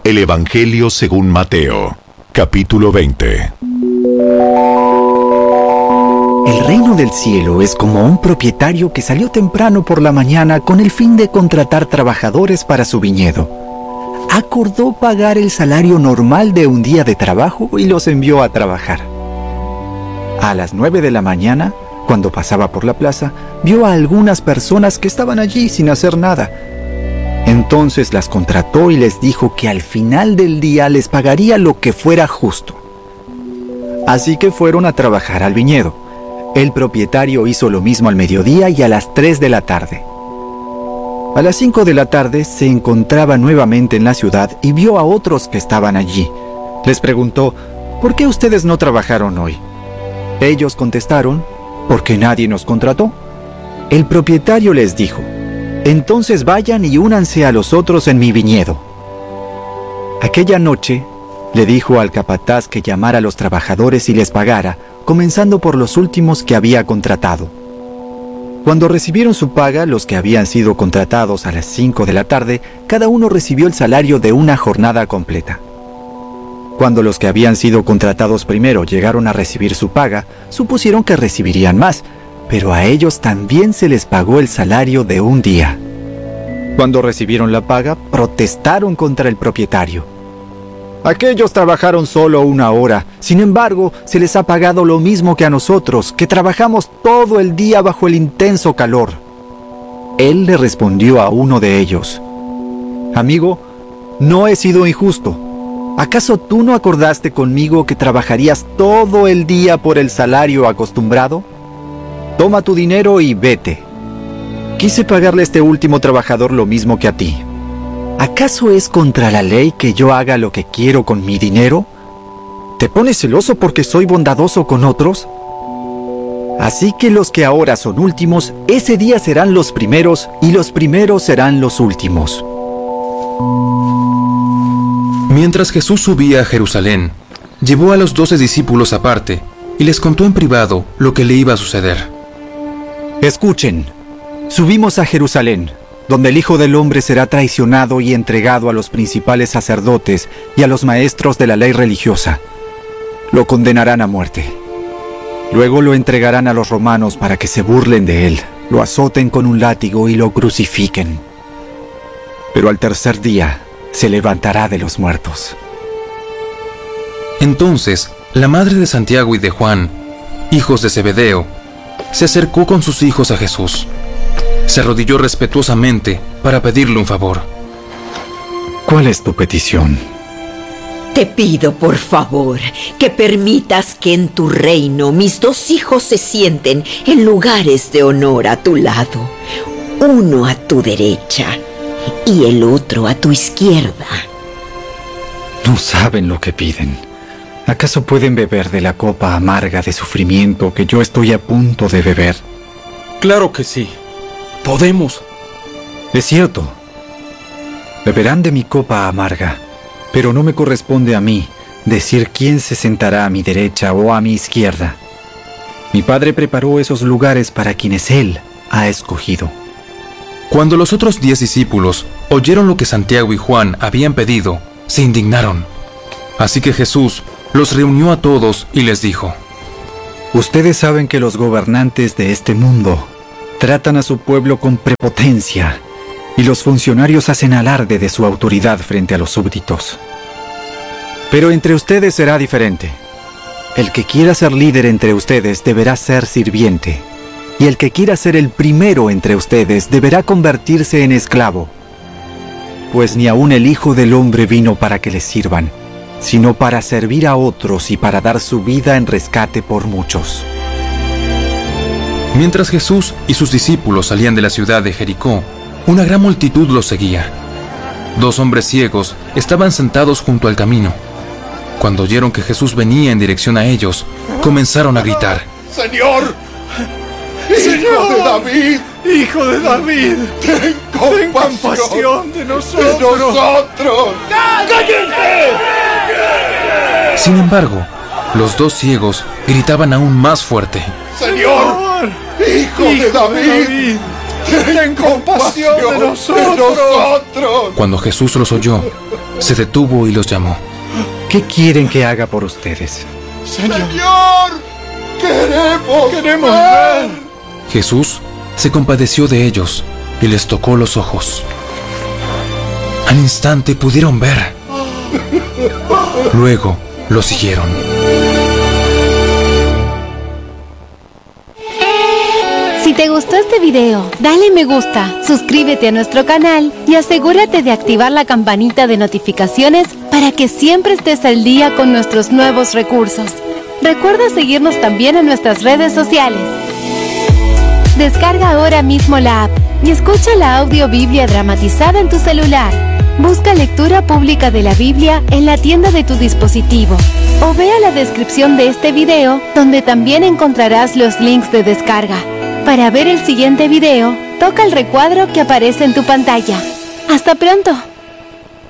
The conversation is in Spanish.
El Evangelio según Mateo, capítulo 20. El reino del cielo es como un propietario que salió temprano por la mañana con el fin de contratar trabajadores para su viñedo. Acordó pagar el salario normal de un día de trabajo y los envió a trabajar. A las 9 de la mañana, cuando pasaba por la plaza, vio a algunas personas que estaban allí sin hacer nada. Entonces las contrató y les dijo que al final del día les pagaría lo que fuera justo. Así que fueron a trabajar al viñedo. El propietario hizo lo mismo al mediodía y a las 3 de la tarde. A las 5 de la tarde se encontraba nuevamente en la ciudad y vio a otros que estaban allí. Les preguntó, ¿por qué ustedes no trabajaron hoy? Ellos contestaron, porque nadie nos contrató. El propietario les dijo, entonces vayan y únanse a los otros en mi viñedo. Aquella noche le dijo al capataz que llamara a los trabajadores y les pagara, comenzando por los últimos que había contratado. Cuando recibieron su paga, los que habían sido contratados a las 5 de la tarde, cada uno recibió el salario de una jornada completa. Cuando los que habían sido contratados primero llegaron a recibir su paga, supusieron que recibirían más, pero a ellos también se les pagó el salario de un día. Cuando recibieron la paga, protestaron contra el propietario. Aquellos trabajaron solo una hora, sin embargo, se les ha pagado lo mismo que a nosotros, que trabajamos todo el día bajo el intenso calor. Él le respondió a uno de ellos, amigo, no he sido injusto. ¿Acaso tú no acordaste conmigo que trabajarías todo el día por el salario acostumbrado? Toma tu dinero y vete. Quise pagarle a este último trabajador lo mismo que a ti. ¿Acaso es contra la ley que yo haga lo que quiero con mi dinero? ¿Te pones celoso porque soy bondadoso con otros? Así que los que ahora son últimos, ese día serán los primeros y los primeros serán los últimos. Mientras Jesús subía a Jerusalén, llevó a los 12 discípulos aparte y les contó en privado lo que le iba a suceder. Escuchen, subimos a Jerusalén, donde el Hijo del Hombre será traicionado y entregado a los principales sacerdotes y a los maestros de la ley religiosa. Lo condenarán a muerte. Luego lo entregarán a los romanos para que se burlen de él, lo azoten con un látigo y lo crucifiquen. Pero al tercer día se levantará de los muertos. Entonces, la madre de Santiago y de Juan, hijos de Zebedeo, se acercó con sus hijos a Jesús. Se arrodilló respetuosamente para pedirle un favor. ¿Cuál es tu petición? Te pido, por favor, que permitas que en tu reino mis 2 hijos se sienten en lugares de honor a tu lado, uno a tu derecha y el otro a tu izquierda. No saben lo que piden. ¿Acaso pueden beber de la copa amarga de sufrimiento que yo estoy a punto de beber? Claro que sí. Podemos. Es cierto. Beberán de mi copa amarga, pero no me corresponde a mí decir quién se sentará a mi derecha o a mi izquierda. Mi Padre preparó esos lugares para quienes Él ha escogido. Cuando los otros 10 discípulos oyeron lo que Santiago y Juan habían pedido, se indignaron. Así que Jesús los reunió a todos y les dijo: Ustedes saben que los gobernantes de este mundo tratan a su pueblo con prepotencia y los funcionarios hacen alarde de su autoridad frente a los súbditos. Pero entre ustedes será diferente. El que quiera ser líder entre ustedes deberá ser sirviente, y el que quiera ser el primero entre ustedes deberá convertirse en esclavo. Pues ni aun el Hijo del Hombre vino para que les sirvan, sino para servir a otros y para dar su vida en rescate por muchos. Mientras Jesús y sus discípulos salían de la ciudad de Jericó, una gran multitud los seguía. 2 hombres ciegos estaban sentados junto al camino. Cuando oyeron que Jesús venía en dirección a ellos, comenzaron a gritar: ¡Señor! ¡Hijo de David! ¡Hijo de David! ¡Ten compasión de nosotros! ¡Cállense! Sin embargo, los 2 ciegos gritaban aún más fuerte: ¡Señor! ¡Hijo de David! ¡Ten compasión de nosotros! Cuando Jesús los oyó, se detuvo y los llamó. ¿Qué quieren que haga por ustedes? ¡Señor! ¡Queremos ver! Jesús se compadeció de ellos y les tocó los ojos. Al instante pudieron ver. Luego lo siguieron. Si te gustó este video, dale me gusta, suscríbete a nuestro canal y asegúrate de activar la campanita de notificaciones para que siempre estés al día con nuestros nuevos recursos. Recuerda seguirnos también en nuestras redes sociales. Descarga ahora mismo la app y escucha la audiobiblia dramatizada en tu celular. Busca lectura pública de la Biblia en la tienda de tu dispositivo o ve a la descripción de este video donde también encontrarás los links de descarga. Para ver el siguiente video, toca el recuadro que aparece en tu pantalla. ¡Hasta pronto!